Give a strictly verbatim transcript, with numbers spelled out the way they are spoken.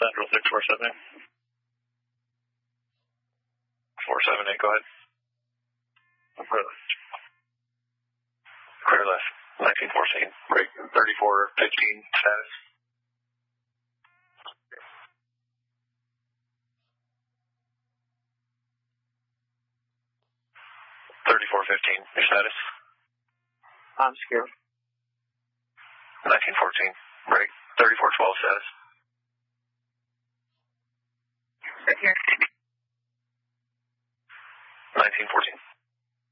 Central six four seven eight. four seven eight, go ahead. Clear left. Clear left. nineteen fourteen. Break. thirty-four fifteen, status. thirty-four fifteen, your status? I'm scared. nineteen fourteen. Break.